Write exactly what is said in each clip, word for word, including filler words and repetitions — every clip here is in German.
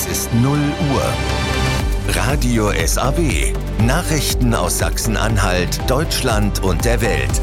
Es ist null Uhr. Radio S A W. Nachrichten aus Sachsen-Anhalt, Deutschland und der Welt.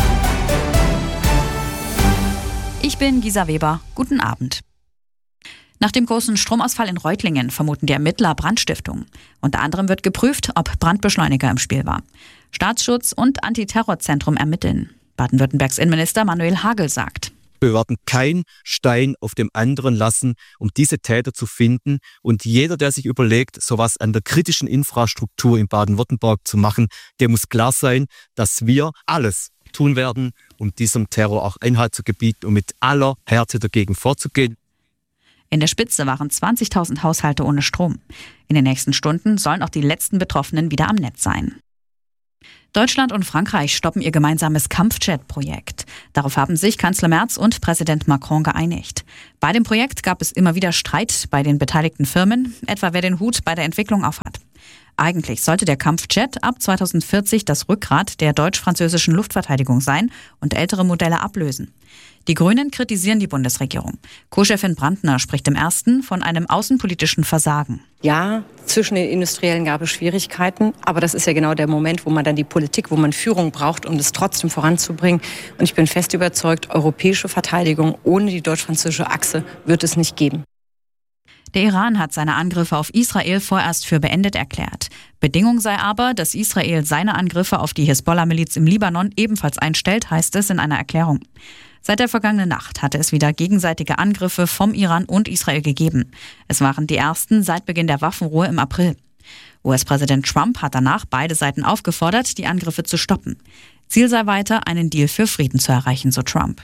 Ich bin Gisa Weber. Guten Abend. Nach dem großen Stromausfall in Reutlingen vermuten die Ermittler Brandstiftung. Unter anderem wird geprüft, ob Brandbeschleuniger im Spiel war. Staatsschutz und Antiterrorzentrum ermitteln. Baden-Württembergs Innenminister Manuel Hagel sagt: Wir werden keinen Stein auf dem anderen lassen, um diese Täter zu finden. Und jeder, der sich überlegt, sowas an der kritischen Infrastruktur in Baden-Württemberg zu machen, der muss klar sein, dass wir alles tun werden, um diesem Terror auch Einhalt zu gebieten und mit aller Härte dagegen vorzugehen. In der Spitze waren zwanzigtausend Haushalte ohne Strom. In den nächsten Stunden sollen auch die letzten Betroffenen wieder am Netz sein. Deutschland und Frankreich stoppen ihr gemeinsames Kampfjet-Projekt. Darauf haben sich Kanzler Merz und Präsident Macron geeinigt. Bei dem Projekt gab es immer wieder Streit bei den beteiligten Firmen, etwa wer den Hut bei der Entwicklung aufhat. Eigentlich sollte der Kampfjet ab zweitausendvierzig das Rückgrat der deutsch-französischen Luftverteidigung sein und ältere Modelle ablösen. Die Grünen kritisieren die Bundesregierung. Co-Chefin Brandner spricht im ersten von einem außenpolitischen Versagen. Ja, zwischen den Industriellen gab es Schwierigkeiten, aber das ist ja genau der Moment, wo man dann die Politik, wo man Führung braucht, um das trotzdem voranzubringen. Und ich bin fest überzeugt, europäische Verteidigung ohne die deutsch-französische Achse wird es nicht geben. Der Iran hat seine Angriffe auf Israel vorerst für beendet erklärt. Bedingung sei aber, dass Israel seine Angriffe auf die Hisbollah-Miliz im Libanon ebenfalls einstellt, heißt es in einer Erklärung. Seit der vergangenen Nacht hatte es wieder gegenseitige Angriffe vom Iran und Israel gegeben. Es waren die ersten seit Beginn der Waffenruhe im April. U S-Präsident Trump hat danach beide Seiten aufgefordert, die Angriffe zu stoppen. Ziel sei weiter, einen Deal für Frieden zu erreichen, so Trump.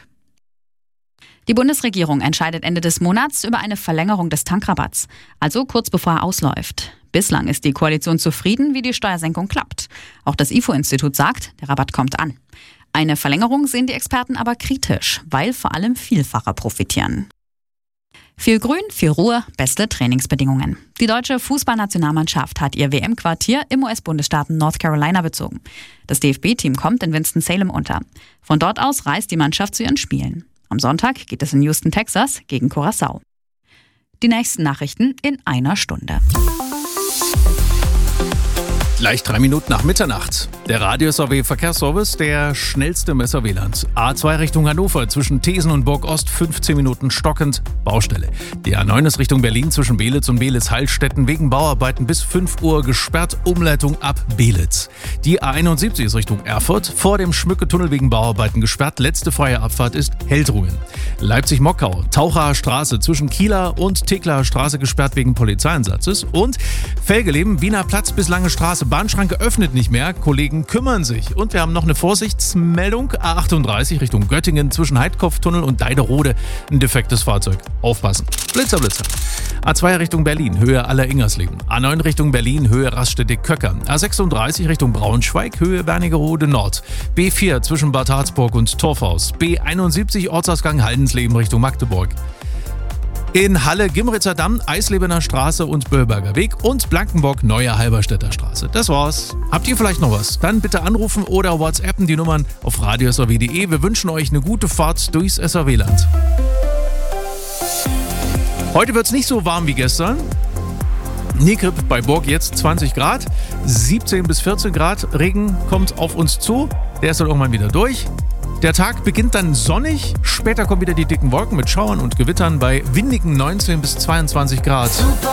Die Bundesregierung entscheidet Ende des Monats über eine Verlängerung des Tankrabatts, also kurz bevor er ausläuft. Bislang ist die Koalition zufrieden, wie die Steuersenkung klappt. Auch das I F O-Institut sagt, der Rabatt kommt an. Eine Verlängerung sehen die Experten aber kritisch, weil vor allem Vielfahrer profitieren. Viel Grün, viel Ruhe, beste Trainingsbedingungen. Die deutsche Fußballnationalmannschaft hat ihr W M-Quartier im U S-Bundesstaat North Carolina bezogen. Das D F B-Team kommt in Winston-Salem unter. Von dort aus reist die Mannschaft zu ihren Spielen. Am Sonntag geht es in Houston, Texas gegen Curaçao. Die nächsten Nachrichten in einer Stunde. Gleich drei Minuten nach Mitternacht. Der Radio S A W Verkehrsservice, der schnellste im S A W-Land. A zwei Richtung Hannover zwischen Thesen und Burg Ost, fünfzehn Minuten stockend, Baustelle. Die A neun ist Richtung Berlin zwischen Beelitz und Beelitz-Heilstätten wegen Bauarbeiten bis fünf Uhr gesperrt, Umleitung ab Beelitz. Die A einundsiebzig ist Richtung Erfurt, vor dem Schmücke-Tunnel wegen Bauarbeiten gesperrt, letzte freie Abfahrt ist Heldrungen. Leipzig-Mockau, Tauchaer Straße zwischen Kieler und Teckler Straße gesperrt wegen Polizeieinsatzes und Felgeleben, Wiener Platz bis Lange Straße, Bahnschranke öffnet nicht mehr, Kollegen kümmern sich. Und wir haben noch eine Vorsichtsmeldung, A achtunddreißig Richtung Göttingen zwischen Heidkopftunnel und Deiderode, ein defektes Fahrzeug. Aufpassen. Blitzer, Blitzer. A zwei Richtung Berlin, Höhe Aller-Ingersleben. A neun Richtung Berlin, Höhe Raststätte-Köcker. A sechsunddreißig Richtung Braunschweig, Höhe Wernigerode Nord. B vier zwischen Bad Harzburg und Torfhaus. B einundsiebzig Ortsausgang Haldensleben Richtung Magdeburg. In Halle, Gimritzer Damm, Eislebener Straße und Böllberger Weg und Blankenburg, Neue Halberstädter Straße. Das war's. Habt ihr vielleicht noch was? Dann bitte anrufen oder WhatsAppen die Nummern auf radio s a w punkt d e. Wir wünschen euch eine gute Fahrt durchs S A W-Land. Heute wird's nicht so warm wie gestern. Nikrip bei Burg jetzt zwanzig Grad, siebzehn bis vierzehn Grad. Regen kommt auf uns zu. Der ist dann irgendwann wieder durch. Der Tag beginnt dann sonnig, später kommen wieder die dicken Wolken mit Schauern und Gewittern bei windigen neunzehn bis zweiundzwanzig Grad.